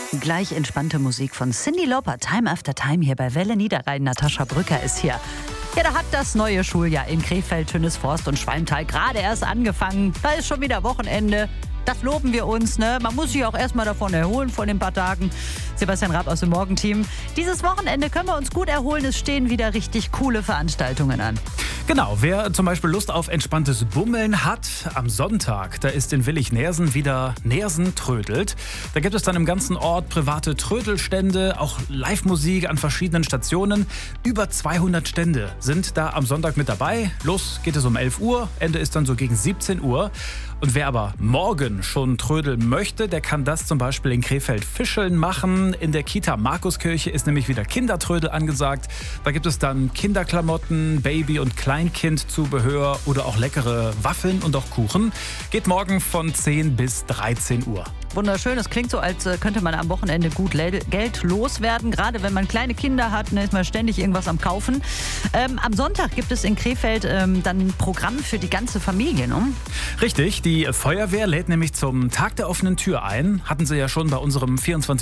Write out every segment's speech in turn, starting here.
Gleich entspannte Musik von Cyndi Lauper, Time After Time hier bei Welle Niederrhein. Natascha Brücker ist hier. Ja, da hat das neue Schuljahr in Krefeld, Tönnesforst und Schwalmtal gerade erst angefangen. Da ist schon wieder Wochenende. Das loben wir uns, ne? Man muss sich auch erstmal davon erholen von den paar Tagen. Sebastian Raab aus dem Morgenteam. Dieses Wochenende können wir uns gut erholen. Es stehen wieder richtig coole Veranstaltungen an. Genau, wer zum Beispiel Lust auf entspanntes Bummeln hat, am Sonntag, da ist in Willig-Nersen wieder Nersen trödelt. Da gibt es dann im ganzen Ort private Trödelstände, auch Live-Musik an verschiedenen Stationen. Über 200 Stände sind da am Sonntag mit dabei. Los geht es um 11 Uhr, Ende ist dann so gegen 17 Uhr. Und wer aber morgen schon trödeln möchte, der kann das zum Beispiel in Krefeld-Fischeln machen. In der Kita Markuskirche ist nämlich wieder Kindertrödel angesagt. Da gibt es dann Kinderklamotten, Baby- und Kleinkindzubehör oder auch leckere Waffeln und auch Kuchen. Geht morgen von 10 bis 13 Uhr. Wunderschön, das klingt so, als könnte man am Wochenende gut Geld loswerden. Gerade wenn man kleine Kinder hat, ist man ständig irgendwas am Kaufen. Am Sonntag gibt es in Krefeld dann ein Programm für die ganze Familie, ne? Richtig, die Feuerwehr lädt nämlich zum Tag der offenen Tür ein. Hatten sie ja schon bei unserem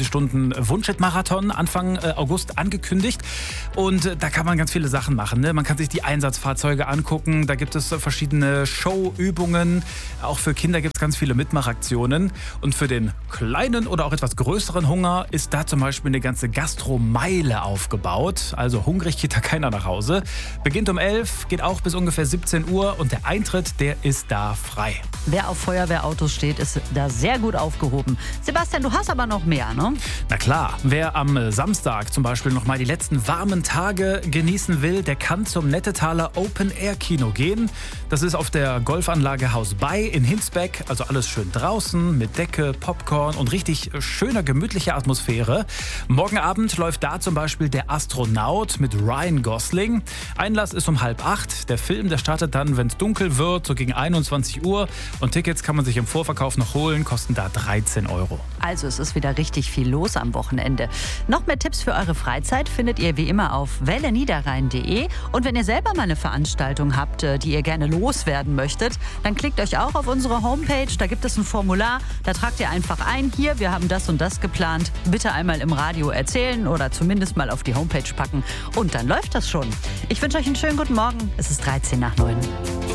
24-Stunden-Wunschit-Marathon Anfang August angekündigt. Und da kann man ganz viele Sachen machen, ne? Man kann sich die Einsatzfahrzeuge angucken. Da gibt es verschiedene Showübungen. Auch für Kinder gibt es ganz viele Mitmachaktionen. Und für den kleinen oder auch etwas größeren Hunger ist da zum Beispiel eine ganze Gastromeile aufgebaut. Also hungrig geht da keiner nach Hause. Beginnt um 11, geht auch bis ungefähr 17 Uhr und der Eintritt, der ist da frei. Wer auf Feuerwehrautos steht, ist da sehr gut aufgehoben. Sebastian, du hast aber noch mehr, ne? Na klar, wer am Samstag zum Beispiel noch mal die letzten warmen Tage genießen will, der kann zum Nettetaler Open-Air-Kino gehen. Das ist auf der Golfanlage Haus Bay in Hinsbeck, also alles schön draußen mit Decke, Popcorn und richtig schöner, gemütlicher Atmosphäre. Morgen Abend läuft da zum Beispiel Der Astronaut mit Ryan Gosling. Einlass ist um 7:30. Der Film, der startet dann, wenn es dunkel wird, so gegen 21 Uhr. Und Tickets kann man sich im Vorverkauf noch holen, kosten da 13 Euro. Also es ist wieder richtig viel los am Wochenende. Noch mehr Tipps für eure Freizeit findet ihr wie immer auf welleniederrhein.de. Und wenn ihr selber mal eine Veranstaltung habt, die ihr gerne loswerden möchtet, dann klickt euch auch auf unsere Homepage. Da gibt es ein Formular, da tragt ihr einfach ein, hier, wir haben das und das geplant. Bitte einmal im Radio erzählen oder zumindest mal auf die Homepage packen. Und dann läuft das schon. Ich wünsche euch einen schönen guten Morgen. Es ist 13 nach 9.